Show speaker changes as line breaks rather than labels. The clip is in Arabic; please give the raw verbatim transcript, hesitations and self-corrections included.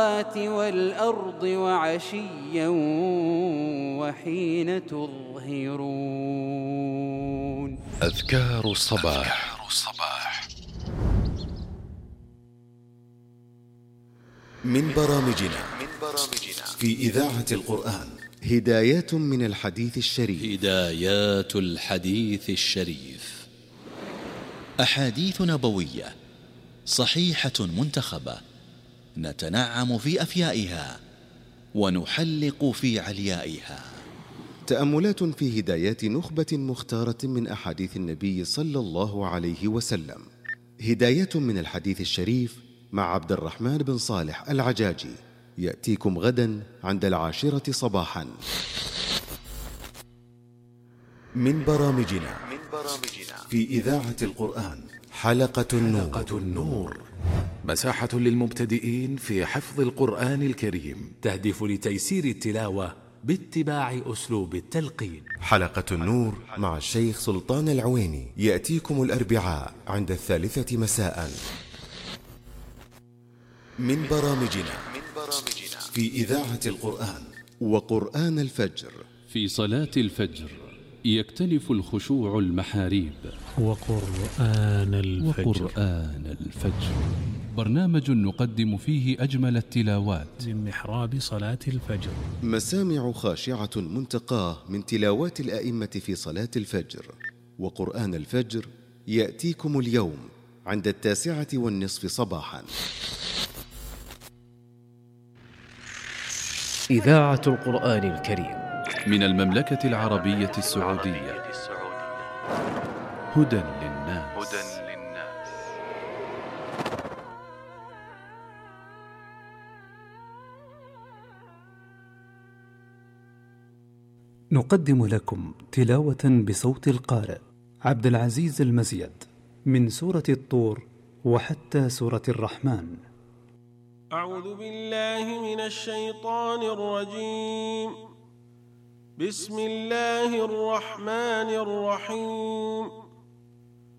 السماوات والأرض وعشيا وحين تظهرون.
أذكار الصباح.
من برامجنا في إذاعة القرآن هدايات من الحديث الشريف.
هدايات الحديث الشريف، أحاديث نبوية صحيحة منتخبة، نتنعم في أفيائها ونحلق في عليائها.
تأملات في هدايات نخبة مختارة من أحاديث النبي صلى الله عليه وسلم. هدايات من الحديث الشريف مع عبد الرحمن بن صالح العجاجي، يأتيكم غدا عند العاشرة صباحا. من برامجنا في إذاعة القرآن حلقة النور.
حلقة النور مساحة للمبتدئين في حفظ القرآن الكريم،
تهدف لتيسير التلاوة باتباع أسلوب التلقين.
حلقة النور مع الشيخ سلطان العويني يأتيكم الأربعاء عند الثالثة مساء. من برامجنا في إذاعة القرآن وقرآن الفجر.
في صلاة الفجر يكتنف الخشوع المحاريب.
وقرآن الفجر.
وقرآن الفجر برنامج نقدم فيه أجمل التلاوات
من محراب صلاة الفجر.
مسامع خاشعة منتقاه من تلاوات الأئمة في صلاة الفجر. وقرآن الفجر يأتيكم اليوم عند التاسعة والنصف صباحا.
إذاعة القرآن الكريم
من المملكة العربية السعودية. هدى للناس.
نقدم لكم تلاوة بصوت القارئ عبد العزيز المزيد من سورة الطور وحتى سورة الرحمن.
أعوذ بالله من الشيطان الرجيم. بسم الله الرحمن الرحيم.